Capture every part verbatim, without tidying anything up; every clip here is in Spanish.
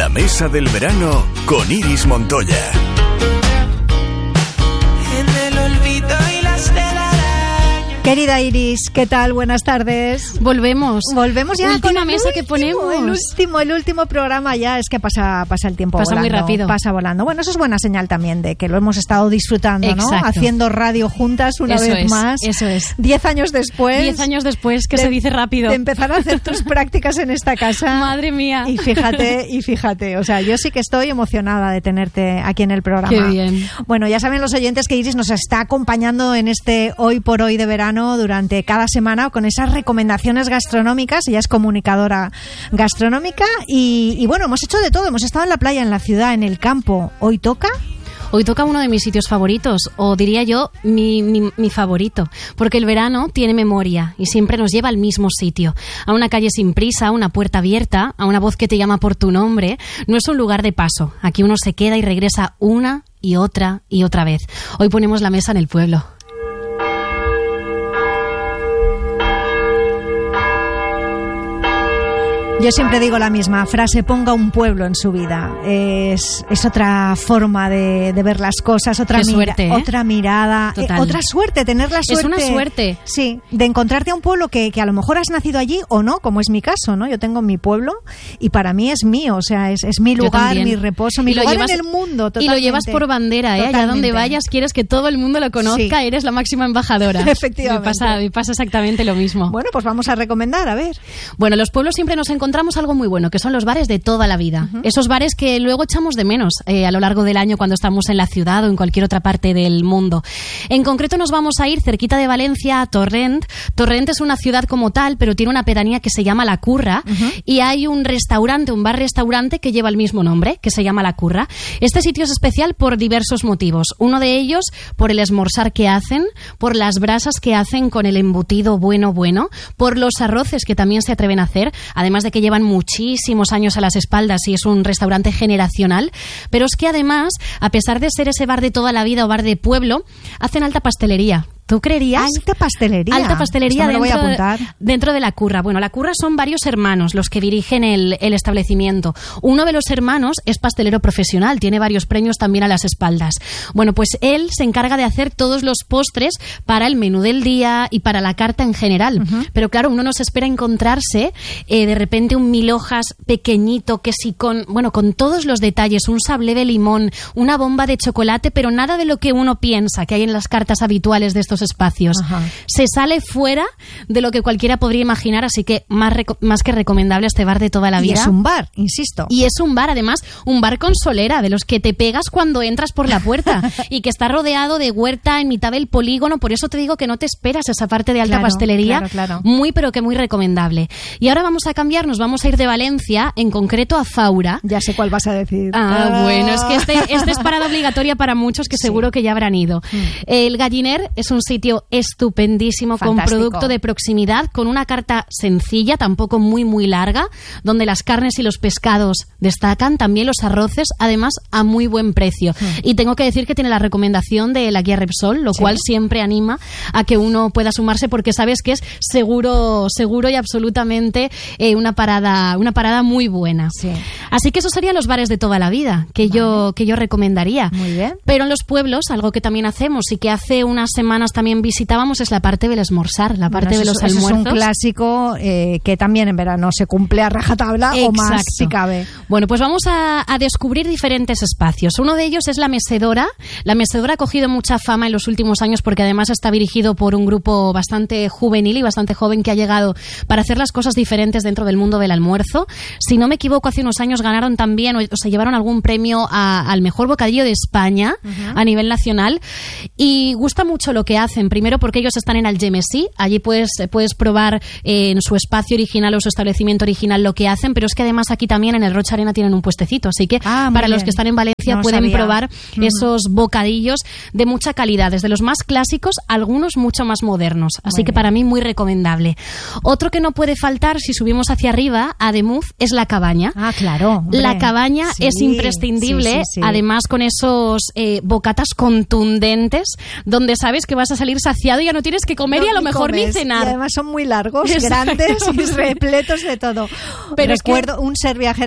mesa del verano con Iris Montoya. Querida Iris, ¿qué tal? Buenas tardes. Volvemos. Volvemos ya última con la mesa último, que ponemos. El último, el último programa ya. Es que pasa, pasa el tiempo pasa volando. Pasa muy rápido. Pasa volando. Bueno, eso es buena señal también de que lo hemos estado disfrutando, Exacto. ¿no? Haciendo radio juntas una eso vez es, más. Eso es. Diez años después. Diez años después, que de, se dice rápido. De empezar a hacer tus prácticas en esta casa. Madre mía. Y fíjate, y fíjate. O sea, yo sí que estoy emocionada de tenerte aquí en el programa. Qué bien. Bueno, ya saben los oyentes que Iris nos está acompañando en este Hoy por Hoy de verano durante cada semana con esas recomendaciones gastronómicas. Ella es comunicadora gastronómica y, y bueno, hemos hecho de todo. Hemos estado en la playa, en la ciudad, en el campo. ¿Hoy toca? Hoy toca uno de mis sitios favoritos, o diría yo, mi, mi, mi favorito, porque el verano tiene memoria y siempre nos lleva al mismo sitio, a una calle sin prisa, a una puerta abierta, a una voz que te llama por tu nombre. No es un lugar de paso, aquí uno se queda y regresa una y otra y otra vez. Hoy ponemos la mesa en el pueblo. Yo siempre digo la misma frase, ponga un pueblo en su vida. Es, es otra forma de, de ver las cosas, otra, mira, suerte, ¿eh? otra mirada, eh, otra suerte, tener la suerte. Es una suerte. Sí, de encontrarte a un pueblo que, que a lo mejor has nacido allí o no, como es mi caso, ¿no? Yo tengo mi pueblo y para mí es mío, o sea, es, es mi lugar, mi reposo, mi lugar llevas, en el mundo. Totalmente. Y lo llevas por bandera, ¿eh? Allá donde vayas quieres que todo el mundo lo conozca, sí. Eres la máxima embajadora. Efectivamente. Me pasa, me pasa exactamente lo mismo. Bueno, pues vamos a recomendar, a ver. Bueno, los pueblos siempre nos encontramos encontramos algo muy bueno, que son los bares de toda la vida. Uh-huh. Esos bares que luego echamos de menos eh, a lo largo del año cuando estamos en la ciudad o en cualquier otra parte del mundo. En concreto nos vamos a ir cerquita de Valencia a Torrent. Torrent es una ciudad como tal, pero tiene una pedanía que se llama La Curra, uh-huh. y hay un restaurante, un bar-restaurante que lleva el mismo nombre, que se llama La Curra. Este sitio es especial por diversos motivos. Uno de ellos por el esmorzar que hacen, por las brasas que hacen con el embutido bueno, bueno, por los arroces que también se atreven a hacer, además de que llevan muchísimos años a las espaldas y es un restaurante generacional, pero es que además, a pesar de ser ese bar de toda la vida o bar de pueblo, hacen alta pastelería. ¿Tú creerías? Alta pastelería. Alta pastelería Esto me lo dentro, voy a apuntar. dentro de La Curra. Bueno, La Curra son varios hermanos los que dirigen el, el establecimiento. Uno de los hermanos es pastelero profesional, tiene varios premios también a las espaldas. Bueno, pues él se encarga de hacer todos los postres para el menú del día y para la carta en general. Uh-huh. Pero claro, uno no se espera encontrarse eh, de repente un mil hojas pequeñito que sí con, bueno, con todos los detalles, un sablé de limón, una bomba de chocolate, pero nada de lo que uno piensa que hay en las cartas habituales de estos espacios. Ajá. Se sale fuera de lo que cualquiera podría imaginar, así que más, reco- más que recomendable este bar de toda la vida. Y es un bar, insisto. Y es un bar, además, un bar con solera, de los que te pegas cuando entras por la puerta y que está rodeado de huerta en mitad del polígono, por eso te digo que no te esperas esa parte de alta claro, pastelería, claro, claro. muy pero que muy recomendable. Y ahora vamos a cambiar, nos vamos a ir de Valencia, en concreto a Faura. Ya sé cuál vas a decir. Ah, ah. bueno, es que este, este es parada obligatoria para muchos que seguro sí. que ya habrán ido. Mm. El Galliner es un sitio estupendísimo, fantástico, con producto de proximidad, con una carta sencilla, tampoco muy muy larga, donde las carnes y los pescados destacan, también los arroces, además a muy buen precio. Mm. Y tengo que decir que tiene la recomendación de la guía Repsol, lo sí. cual siempre anima a que uno pueda sumarse porque sabes que es seguro, seguro y absolutamente eh, una parada, una parada muy buena. Sí. Así que esos serían los bares de toda la vida que vale. yo que yo recomendaría. Muy bien. Pero en los pueblos, algo que también hacemos y que hace unas semanas también visitábamos es la parte del esmorzar, la parte bueno, de los es, almuerzos. Es un clásico eh, que también en verano se cumple a rajatabla. Exacto. O más si cabe. Bueno, pues vamos a, a descubrir diferentes espacios. Uno de ellos es la Mecedora. La Mecedora ha cogido mucha fama en los últimos años porque además está dirigido por un grupo bastante juvenil y bastante joven que ha llegado para hacer las cosas diferentes dentro del mundo del almuerzo. Si no me equivoco, hace unos años ganaron también o, o se llevaron algún premio a, al mejor bocadillo de España uh-huh. a nivel nacional y gusta mucho lo que hacen. Primero porque ellos están en Algemesí, allí puedes, puedes probar eh, en su espacio original o su establecimiento original lo que hacen, pero es que además aquí también en el Rocha Arena tienen un puestecito, así que ah, para bien. Los que están en Valencia no pueden sabía. probar uh-huh. esos bocadillos de mucha calidad, desde los más clásicos, algunos mucho más modernos, así muy que bien. Para mí muy recomendable. Otro que no puede faltar si subimos hacia arriba, a Demuz, es La Cabaña. Ah, claro. Hombre. La Cabaña sí, es imprescindible, sí, sí, sí. además con esos eh, bocatas contundentes, donde sabes que vas a salir saciado y ya no tienes que comer no, y a lo mejor comes. Ni cenar. Y además son muy largos, grandes y repletos de todo. Pero recuerdo es que... un Ser Viajeros con Santiago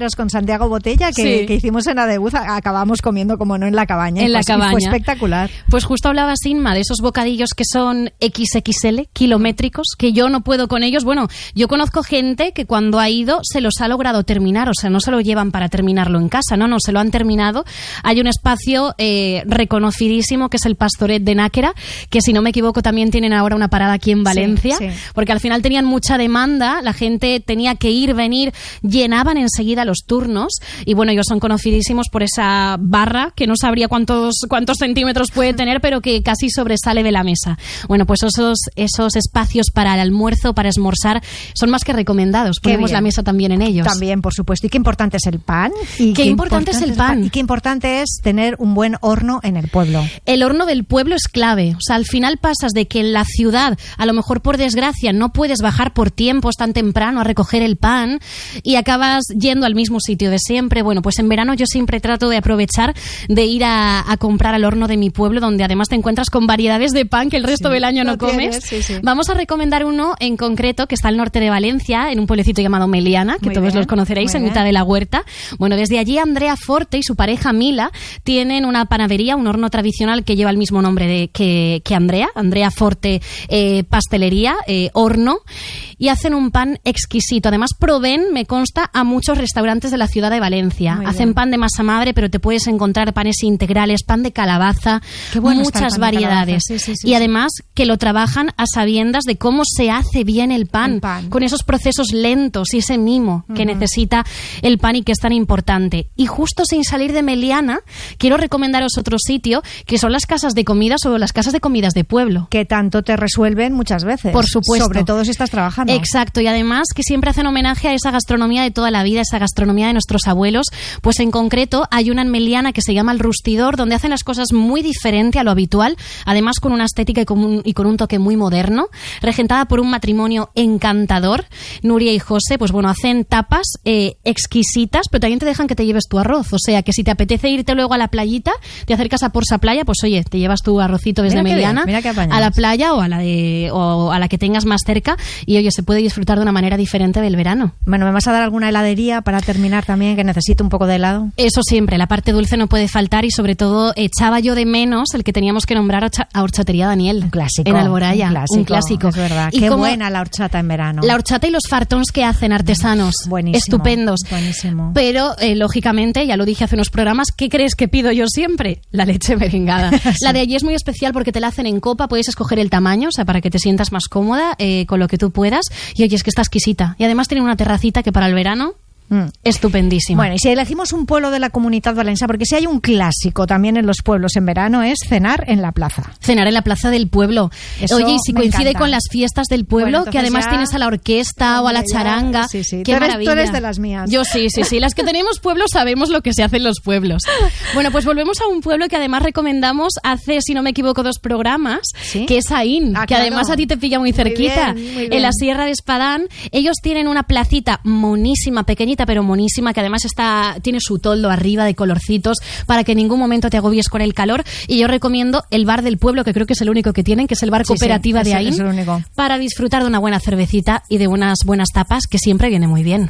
Santiago Botella que, Sí. que hicimos en Adeguz, acabamos comiendo, como no, en la cabaña. En la Pues, y cabaña. Fue espectacular. Pues justo hablaba Inma de esos bocadillos que son equis equis ele, kilométricos, que yo no puedo con ellos. Bueno, yo conozco gente que cuando ha ido se los ha logrado terminar, o sea, no se lo llevan para terminarlo en casa, no, no, se lo han terminado. Hay un espacio eh, reconocidísimo que es el Pastoret de Náquera, que si no me equivoco también tienen ahora una parada aquí en Valencia, Sí, sí. porque al final tenían mucha demanda, la gente tenía que ir, venir, llenaban enseguida los turnos y bueno, ellos son conocidísimos por esa barra que no sabría cuántos, cuántos centímetros puede tener, pero que casi sobresale de la mesa. Bueno, pues esos, esos espacios para el almuerzo, para esmorzar, son más que recomendados. Qué Ponemos bien. la mesa también en ellos. También, por supuesto. Y qué importante es el pan. Y Qué importante es el pan. Y qué importante es tener un buen horno en el pueblo. El horno del pueblo es clave. O sea, al final pasas de que en la ciudad, a lo mejor por desgracia, no puedes bajar por tiempos tan temprano a recoger el pan y acabas yendo al mismo sitio de siempre. Bueno, pues en verano yo siempre trato de aprovechar de ir a, a comprar al horno de mi pueblo, donde además te encuentras con variedades de pan que el resto Sí, del año no lo comes. tienes, sí, sí. Vamos a recomendar uno en concreto que está al norte de Valencia, en un pueblecito llamado Meliana, que Muy todos bien, los conoceréis, muy en bien. mitad de la huerta. Bueno, desde allí Andrea Forte y su pareja Mila tienen una panadería, un horno tradicional que lleva el mismo nombre de, que, que Andrea, Andrea Forte eh, Pastelería, eh, horno, y hacen un pan exquisito. Además proveen, me consta, a muchos restaurantes de la ciudad de Valencia. Muy Hacen bien. pan de masa madre, pero te puedes encontrar panes integrales, pan de calabaza, Qué bueno está el muchas pan de calabaza. variedades. Sí, sí, sí, y sí. además que lo trabajan a sabiendas de cómo se hace bien el pan, El pan. con esos procesos lentos y ese mimo que necesita el pan y que es tan importante. Y justo sin salir de Meliana, quiero recomendaros otro sitio, que son las casas de comidas o las casas de comidas de pueblo. Que tanto te resuelven muchas veces. Por supuesto. Sobre todo si estás trabajando. Exacto, y además que siempre hacen homenaje a esa gastronomía de toda la vida, esa gastronomía de nuestros abuelos. Pues en concreto hay una en Meliana que se llama El Rustidor, donde hacen las cosas muy diferente a lo habitual, además con una estética y con un, y con un toque muy moderno, regentada por un matrimonio encantador, Nuria y José. Pues bueno, hacen tapas eh, exquisitas, pero también te dejan que te lleves tu arroz, o sea que si te apetece irte luego a la playita, te acercas a Porsa Playa, pues oye, te llevas tu arrocito desde Mira qué bien, Meliana mira qué apañados. a la playa o a la de o a la que tengas más cerca y oye, se puede disfrutar de una manera diferente del verano. Bueno, ¿me vas a dar alguna heladería para terminar también, que necesito un poco de helado? Eso siempre, la parte dulce no puede faltar y sobre todo echaba yo de menos el que teníamos que nombrar Horcha- a Horchatería Daniel. Un clásico. En Alboraya. Un clásico, Un clásico. Es verdad. Y Qué como buena la horchata en verano. La horchata y los fartons que hacen artesanos. Buenísimo, Estupendos. buenísimo. Pero, eh, lógicamente, ya lo dije hace unos programas, ¿qué crees que pido yo siempre? La leche merengada. Sí. La de allí es muy especial porque te la hacen en copa, puedes escoger el tamaño, o sea, para que te sientas más cómoda eh, con lo que tú puedas. Y oye, es que está exquisita. Y además tiene una terracita que para el verano, Mm. estupendísima. Bueno, y si elegimos un pueblo de la Comunidad Valenciana, porque si hay un clásico también en los pueblos en verano, es cenar en la plaza. Cenar en la plaza del pueblo. Eso Oye, y si me coincide encanta. con las fiestas del pueblo, Bueno, que además entonces ya- tienes a la orquesta o a la Hombre, ya, charanga. sí, sí. Qué Tú eres- tú maravilla. eres de las mías. Yo sí, sí, sí. Las que tenemos pueblos sabemos lo que se hace en los pueblos. Bueno, pues volvemos a un pueblo que además recomendamos hace, si no me equivoco, dos programas, ¿Sí? que es Aín, Ah, que claro. además a ti te pilla muy Muy cerquita, bien, muy en bien. la Sierra de Espadán. Ellos tienen una placita monísima, pequeñita pero monísima, que además está tiene su toldo arriba de colorcitos para que en ningún momento te agobies con el calor. Y yo recomiendo el bar del pueblo, que creo que es el único que tienen, que es el bar Sí, sí, cooperativa es de el- Aín, es el único. para disfrutar de una buena cervecita y de unas buenas tapas, que siempre viene muy bien.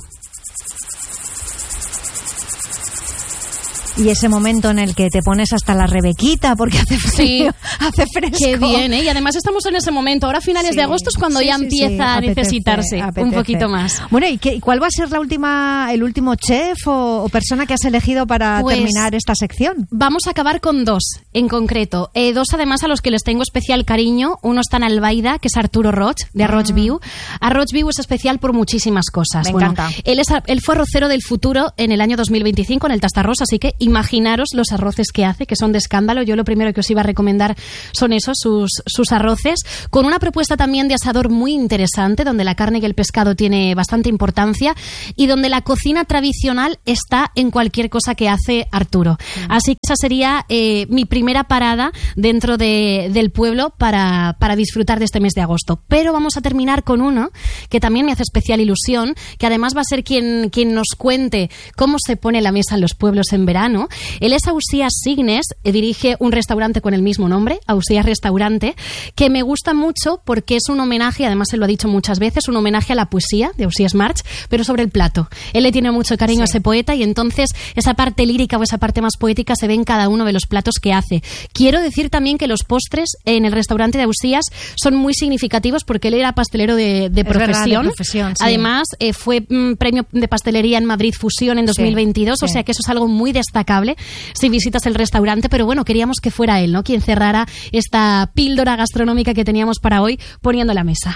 Y ese momento en el que te pones hasta la rebequita porque hace frío, hace fresco. Qué bien, ¿eh? Y además estamos en ese momento. Ahora a finales Sí, de agosto es cuando sí, ya sí, empieza sí, a apetece, necesitarse un apetece. poquito más. Bueno, ¿y qué, cuál va a ser la última, el último chef o, o persona que has elegido para Pues, terminar esta sección? Vamos a acabar con dos en concreto. Eh, dos además a los que les tengo especial cariño. Uno está en Albaida, que es Arturo Roig, de Arroig Viu. Arroig Viu es especial por muchísimas cosas. Me Bueno, encanta. Él, es, él fue arrocero del futuro en el año dos mil veinticinco en el Tastarrós, así que imaginaros los arroces que hace, que son de escándalo. Yo lo primero que os iba a recomendar son esos, sus, sus arroces, con una propuesta también de asador muy interesante, donde la carne y el pescado tiene bastante importancia y donde la cocina tradicional está en cualquier cosa que hace Arturo. Mm. Así que esa sería eh, mi primera parada dentro de, del pueblo para, para disfrutar de este mes de agosto. Pero vamos a terminar con uno que también me hace especial ilusión, que además va a ser quien, quien nos cuente cómo se pone la mesa en los pueblos en verano. verano. Él es Ausías Signes, dirige un restaurante con el mismo nombre, Ausías Restaurante, que me gusta mucho porque es un homenaje, además él lo ha dicho muchas veces, un homenaje a la poesía de Ausías March, pero sobre el plato. Él le tiene mucho cariño sí. a ese poeta y entonces esa parte lírica o esa parte más poética se ve en cada uno de los platos que hace. Quiero decir también que los postres en el restaurante de Ausías son muy significativos porque él era pastelero de, de profesión. Verdad, de profesión sí. Además, eh, fue mm, premio de pastelería en Madrid Fusión en dos mil veintidós, sí, sí. o sea que eso es algo muy destacable si visitas el restaurante, pero bueno, queríamos que fuera él, ¿no?, quien cerrara esta píldora gastronómica que teníamos para hoy poniendo la mesa.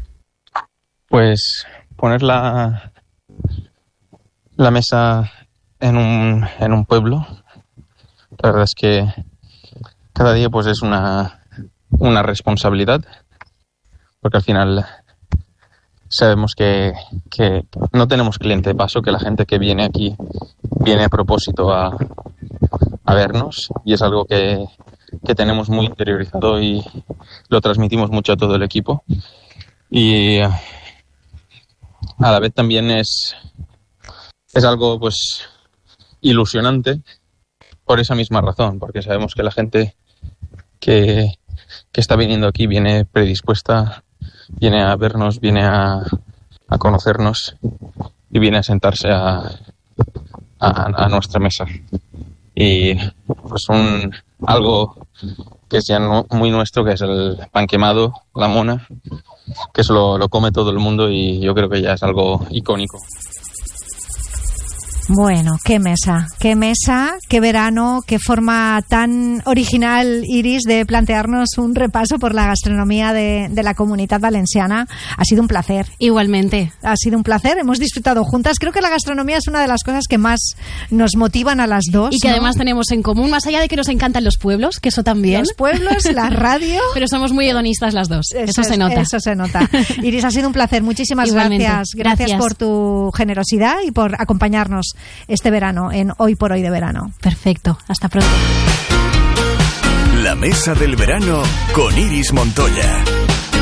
Pues poner la, la mesa en un, en un pueblo, la verdad es que cada día pues es una, una responsabilidad, porque al final sabemos que, que no tenemos cliente de paso, que la gente que viene aquí viene a propósito a, a vernos, y es algo que, que tenemos muy interiorizado y lo transmitimos mucho a todo el equipo. Y a la vez también es, es algo pues ilusionante por esa misma razón, porque sabemos que la gente que, que está viniendo aquí viene predispuesta, viene a vernos, viene a, a conocernos y viene a sentarse a, a, a nuestra mesa. Y pues un algo que es ya no, muy nuestro, que es el pan quemado, la mona, que eso lo, lo come todo el mundo y yo creo que ya es algo icónico. Bueno, qué mesa, qué mesa, qué verano, qué forma tan original, Iris, de plantearnos un repaso por la gastronomía de, de la Comunitat Valenciana. Ha sido un placer. Igualmente. Ha sido un placer, hemos disfrutado juntas. Creo que la gastronomía es una de las cosas que más nos motivan a las dos. Y que ¿no? además tenemos en común, más allá de que nos encantan los pueblos, que eso también. Los pueblos, la radio. Pero somos muy hedonistas las dos, eso, eso se es, nota. Eso se nota. Iris, ha sido un placer, muchísimas Igualmente. gracias. gracias. Gracias por tu generosidad y por acompañarnos este verano en Hoy por Hoy de Verano. Perfecto, hasta pronto. La mesa del verano con Iris Montoya.